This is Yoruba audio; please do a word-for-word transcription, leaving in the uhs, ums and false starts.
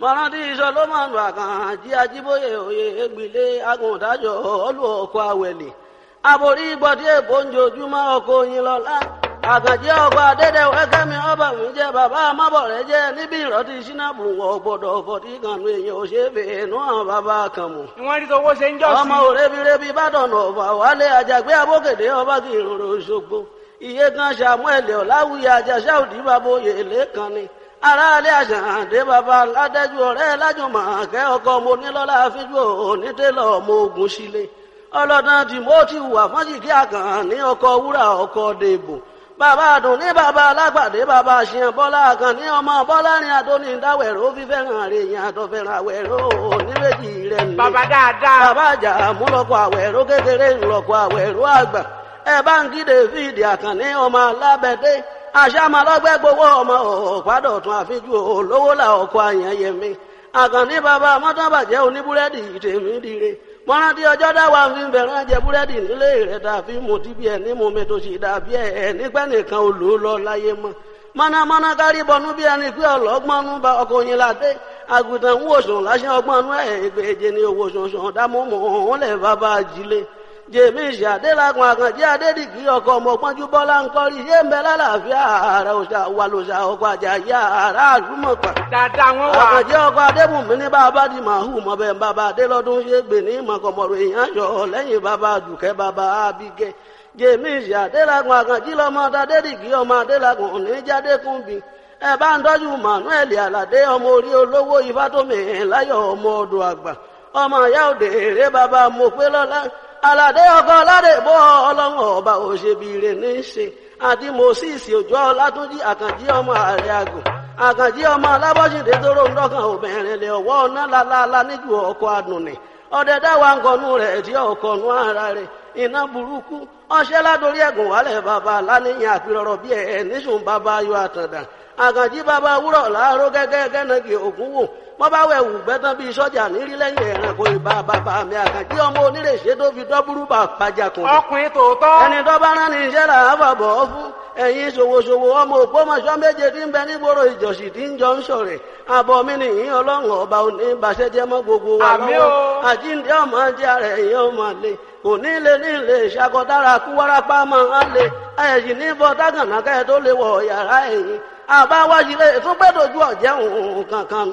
mọ̀rántí Sọlọ́mọ̀nù Àkànjí Ajíbóyè òye ègbìlé agùntàjọ ọlù ọkọ̀ àwẹ̀lẹ̀ aborí gbọ́dí èbó ń jojúmọ́ ọkọ̀ oyin lọ́lá Àkànjí ọkọ̀ adédèwẹ́ kẹ́mi ọba mi jẹ́ bàbá amábọ̀rẹ́ jẹ́ níbi ìrọ́tí sínábù wọ̀ gbọ́dọ̀ fọ̀tí kànú èèyàn òṣèbè nú àwọn bàbá kan mọ̀. ìwọ́n rí tọwọ́ ṣe ń jọ́ sí. ọmọ òrebirebi bàdàn ọ̀fà wálé àjàgbé abókèdè ọba kì í rorò ṣogbo iye kan Samuel ọ̀làwùyí àjàṣà òdì bàbá oyè lẹ́kan ni aráalé àṣàǹdé bàbá ládẹ́jú ọ̀rẹ́ lájùmọ̀ kẹ́ ọkọ mo nílọ́lá fíjú onítẹ̀lọ́ ọmọ ogun sílé ọlọ́dún Timothy wà fọ́njìkí àkàn ní ọkọ̀ wúrà ọkọ̀ dèbò bàbá àdùn ní bàbá alágbàdé bàbá àṣìyàn bọ́lá àkàn ní ọmọ bọ́lá ní adóní dáwẹ̀rọ fífẹ́ràn rẹ̀ yàn àtọ̀fẹ́ràn àwẹ̀rọ oníwèjì rẹ̀ nílé bàbá dáadáa bàbá àjà múlọ́kọ̀ àwẹ̀rọ kékeré ńlọ́kọ̀ àwẹ̀rọ àgbà ẹ bá ń kí David àkànní ọmọ alábẹ́dẹ́ àṣàmàlọ́gbẹ́ gbowó ọmọ ọ̀pádọ̀tún àfijú olówó là ọkọ̀ àyànyẹmí àkànní bàbá mọ́tàbàjẹ́ oníbúrẹ́dì tèmi dire mọ́rántí ọjọ́ dáwà ń fi bẹ̀rẹ̀ jẹ búrẹ́dì nílé rẹ̀ tàbí mo ti bí ẹni mo mẹ́tò sí dàbí ẹ̀ nígbẹ́ nìkan olú lọ láyé mọ́ mọ́nàmọ́ná kárí bọnú bí ẹni pé ọlọ́gbọ́nú bá ọkọ̀ yín ládé àgùntàn ń wòsàn láṣẹ ọgbọ́nú ẹ̀ ìgbèje ni owó sọ̀sọ̀ dámọ́mọ́ òun lẹ̀ bàbá ajílé jèmi ìṣàdélágun Àkànjí Adédìgí ọkọ ọmọ pọ́njú bọ́lá ń kọ́rí yé ń bẹ lálàáfíà ààrẹ òṣà wà lòṣà ọkọ̀ Àjàyí ààrẹ àlùmọ̀pá. dáadáa wọn wà. Àkànjí ọkọ̀ Adébùnmí ní bàbá di màhù mọ̀bẹ́ bàbá Adélọ́dún ṣe gbè ní mọ̀kànmọ̀rọ̀ èèyàn yọ lẹ́yìn bàbá Dùkẹ́ bàbá Abígẹ́. jèmi ìṣàdélágun Àkànjí lọ́mọ Adédìgí ọmọ Adélágun oníjàdékùnbí ẹ bá ń tọ́jú Manuel Aládé ọmọ orí olówó Ifátómi láyọ̀ ọmọ ọdọ àgbà ọmọ ìyá òde èrè bàbá Mopélọ́lá Aládé ọkọ aládé bọ́ ọlọ́run ọba òṣèbìrè ní í ṣe àti Moses òjò Ọlátúnjí Àkànjí ọmọ ààrẹ àgùn Àkànjí ọmọ alábọ́sídé tó ròǹdọ́kàn obìnrin lè ọwọ́ ọ̀nà lálálá níjú ọkọ̀ àdùnnì ọdẹ dáwà ń kọnu rẹ̀ tí ọkọ̀nù ara rẹ̀ iná burúkú ọṣẹ́ ládórí ẹ̀gùn wálẹ̀ bàbá aláníyàn àpérọ̀rọ̀ bí ẹ̀ níṣùn bàbá ayọ̀ àtàndà Àkànjí bàbá wúrọ̀ láàárọ̀ gẹ́gẹ́ gẹ́nàgì ògún wò wọ́n bá wẹ̀ wù gbẹ́tán bíi sọ́jà nírí lẹ́yìn ẹ̀rànkò ìbá bàbá mi Àkànjí ọmọ onírèṣẹ́ tó fi dọ́búrú bà pàjàkùn. ọkùnrin tòótọ́. ẹni tó bá rán ní iṣẹ́ là á fàbọ̀ ọ́ fún ẹ̀yin ṣòwòṣòwò ọmọ Ògbómọ̀ṣọ́ méje tí ń bẹ nígboro ìjọsìn tí ń jọ ń ṣọ̀rẹ̀ àbọ̀ mi nìyí ọlọ́run ọba òní bàṣẹ́jẹ́ mọ́ gbogbo wa lọ́wọ́ àjíǹde ọmọ jẹ́ ara ẹ̀yìn ọmọ lè kò ní lè ní lè ṣàkọdára kú wárápá máa ń lè ẹ̀yìn ní bọ́ dágànà kẹ́ tó lè wọ̀ yàrá ẹ̀yìn àbáwájú lè tún pẹ́ dojú ọ̀jẹ̀ òun kankan